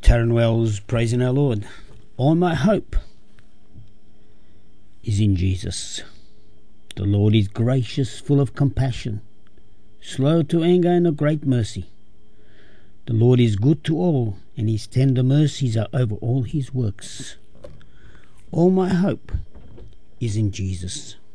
Taryn Wells, praising our Lord. All my hope is in Jesus. The Lord is gracious, full of compassion, slow to anger and of great mercy. The Lord is good to all, and his tender mercies are over all his works. All my hope is in Jesus.